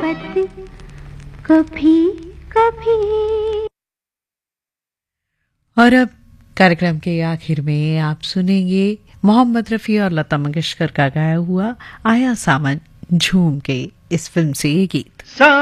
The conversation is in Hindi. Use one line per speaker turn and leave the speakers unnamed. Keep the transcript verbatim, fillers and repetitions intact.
मोहब्बत कभी कभी।
और अब कार्यक्रम के आखिर में आप सुनेंगे मोहम्मद रफ़ी और लता मंगेशकर का गाया हुआ आया सावन झूम के, इस फिल्म से ये गीत।